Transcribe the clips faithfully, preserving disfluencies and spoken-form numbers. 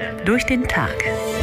durch den Tag.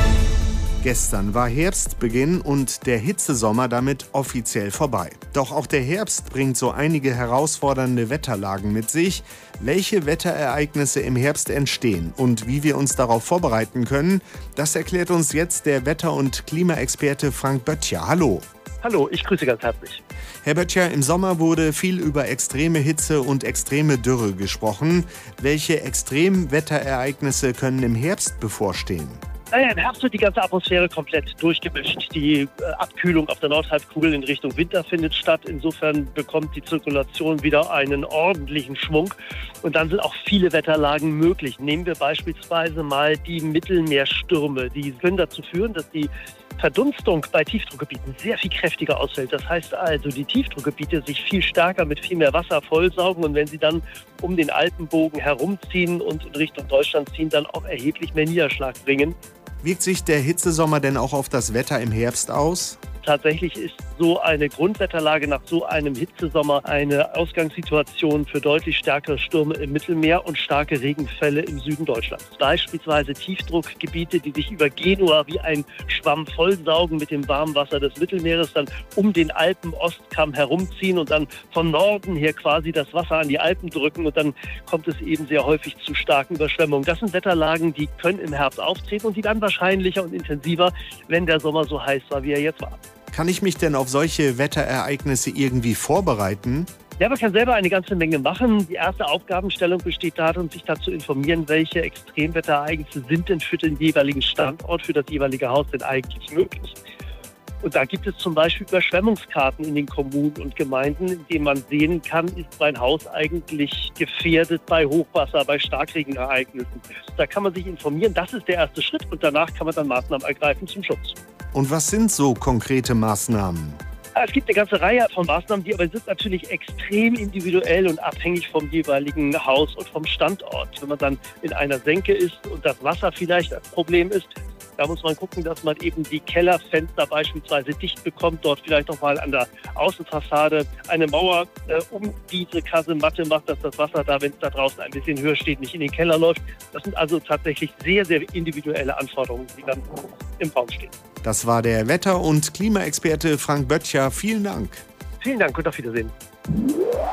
Gestern war Herbstbeginn und der Hitzesommer damit offiziell vorbei. Doch auch der Herbst bringt so einige herausfordernde Wetterlagen mit sich. Welche Wetterereignisse im Herbst entstehen und wie wir uns darauf vorbereiten können, das erklärt uns jetzt der Wetter- und Klimaexperte Frank Böttcher. Hallo. Hallo, ich grüße ganz herzlich. Herr Böttcher, im Sommer wurde viel über extreme Hitze und extreme Dürre gesprochen. Welche Extremwetterereignisse können im Herbst bevorstehen? Naja, im Herbst wird die ganze Atmosphäre komplett durchgemischt. Die äh, Abkühlung auf der Nordhalbkugel in Richtung Winter findet statt. Insofern bekommt die Zirkulation wieder einen ordentlichen Schwung. Und dann sind auch viele Wetterlagen möglich. Nehmen wir beispielsweise mal die Mittelmeerstürme. Die können dazu führen, dass die Verdunstung bei Tiefdruckgebieten sehr viel kräftiger ausfällt. Das heißt also, die Tiefdruckgebiete sich viel stärker mit viel mehr Wasser vollsaugen und wenn sie dann um den Alpenbogen herumziehen und in Richtung Deutschland ziehen, dann auch erheblich mehr Niederschlag bringen. Wirkt sich der Hitzesommer denn auch auf das Wetter im Herbst aus? Tatsächlich ist so eine Grundwetterlage nach so einem Hitzesommer eine Ausgangssituation für deutlich stärkere Stürme im Mittelmeer und starke Regenfälle im Süden Deutschlands. Beispielsweise Tiefdruckgebiete, die sich über Genua wie ein Schwamm vollsaugen mit dem warmen Wasser des Mittelmeeres, dann um den Alpen-Ostkamm herumziehen und dann von Norden her quasi das Wasser an die Alpen drücken und dann kommt es eben sehr häufig zu starken Überschwemmungen. Das sind Wetterlagen, die können im Herbst auftreten und die dann wahrscheinlicher und intensiver, wenn der Sommer so heiß war, wie er jetzt war. Kann ich mich denn auf solche Wetterereignisse irgendwie vorbereiten? Ja, man kann selber eine ganze Menge machen. Die erste Aufgabenstellung besteht darin, sich dazu zu informieren, welche Extremwetterereignisse sind denn für den jeweiligen Standort, für das jeweilige Haus denn eigentlich möglich. Und da gibt es zum Beispiel Überschwemmungskarten in den Kommunen und Gemeinden, in denen man sehen kann, ist mein Haus eigentlich gefährdet bei Hochwasser, bei Starkregenereignissen. Da kann man sich informieren, das ist der erste Schritt und danach kann man dann Maßnahmen ergreifen zum Schutz. Und was sind so konkrete Maßnahmen? Es gibt eine ganze Reihe von Maßnahmen, die aber sind natürlich extrem individuell und abhängig vom jeweiligen Haus und vom Standort. Wenn man dann in einer Senke ist und das Wasser vielleicht ein Problem ist, da muss man gucken, dass man eben die Kellerfenster beispielsweise dicht bekommt, dort vielleicht noch mal an der Außenfassade eine Mauer äh, um diese Kasematte macht, dass das Wasser da, wenn es da draußen ein bisschen höher steht, nicht in den Keller läuft. Das sind also tatsächlich sehr, sehr individuelle Anforderungen, die dann im Raum stehen. Das war der Wetter- und Klimaexperte Frank Böttcher. Vielen Dank. Vielen Dank und auf Wiedersehen.